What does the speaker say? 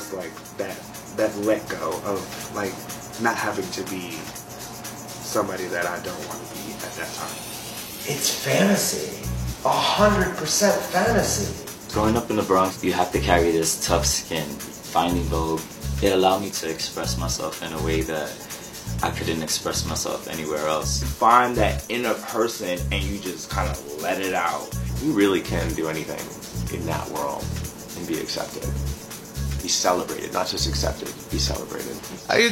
just like that let go of like not having to be somebody that I don't want to be at that time. It's fantasy. 100% fantasy. Growing up in the Bronx, you have to carry this tough skin. Finding Vogue, it allowed me to express myself in a way that I couldn't express myself anywhere else. Find that inner person and you just kind of let it out. You really can do anything in that world and be accepted. Be celebrated, not just accepted, be celebrated.